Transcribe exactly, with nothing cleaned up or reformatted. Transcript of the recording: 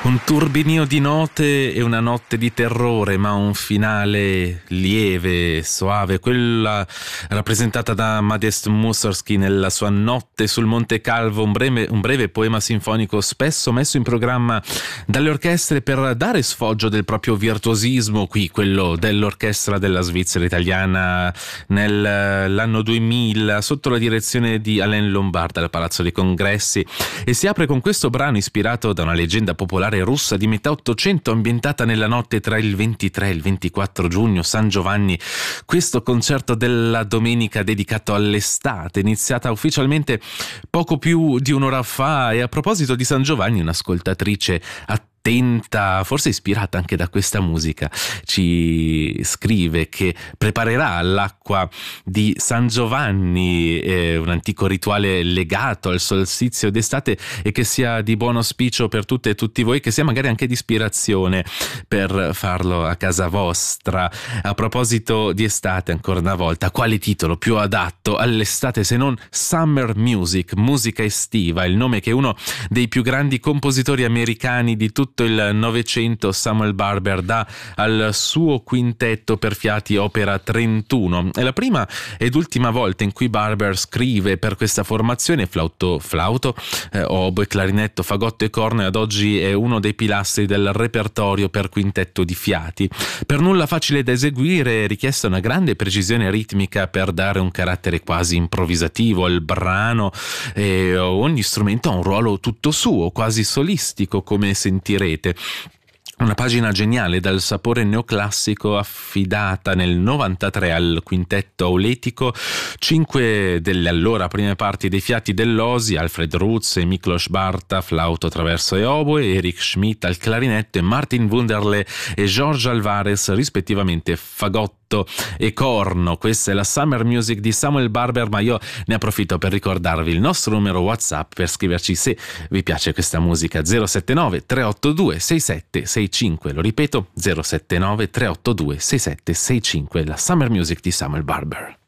Un turbinio di note e una notte di terrore, ma un finale lieve, soave, quella rappresentata da Modest Mussorgsky nella sua Notte sul Monte Calvo, un breve, un breve poema sinfonico spesso messo in programma dalle orchestre per dare sfoggio del proprio virtuosismo, qui quello dell'orchestra della Svizzera italiana nell'anno duemila sotto la direzione di Alain Lombarda al Palazzo dei Congressi, e si apre con questo brano ispirato da una leggenda popolare russa di metà Ottocento ambientata nella notte tra il ventitré e il ventiquattro giugno, San Giovanni. Questo concerto della domenica dedicato all'estate, iniziata ufficialmente poco più di un'ora fa, e a proposito di San Giovanni un'ascoltatrice attenta, forse ispirata anche da questa musica, ci scrive che preparerà l'acqua di San Giovanni, eh, un antico rituale legato al solstizio d'estate, e che sia di buon auspicio per tutte e tutti voi, che sia magari anche di ispirazione per farlo a casa vostra. A proposito di estate, ancora una volta, quale titolo più adatto all'estate se non Summer Music, musica estiva, il nome che uno dei più grandi compositori americani di tutto il Novecento, Samuel Barber, dà al suo quintetto per fiati opera trentuno. È la prima ed ultima volta in cui Barber scrive per questa formazione, flauto, flauto eh, oboe, clarinetto, fagotto e corno, e ad oggi è uno dei pilastri del repertorio per quintetto di fiati. Per nulla facile da eseguire, è richiesta una grande precisione ritmica per dare un carattere quasi improvvisativo al brano, e ogni strumento ha un ruolo tutto suo, quasi solistico, come sentirete. Una pagina geniale dal sapore neoclassico, affidata nel novantatré al quintetto auletico. Cinque delle allora prime parti dei fiati dell'Osi, Alfred Rutz e Miklos Barta, flauto, traverso e oboe, Erich Schmidt al clarinetto e Martin Wunderle e George Alvarez rispettivamente fagotto e corno. Questa è la Summer Music di Samuel Barber, ma io ne approfitto per ricordarvi il nostro numero WhatsApp per scriverci se vi piace questa musica: zero sette nove tre otto due sei sette sei cinque. Lo ripeto, zero sette nove tre otto due sei sette sei cinque, la Summer Music di Samuel Barber.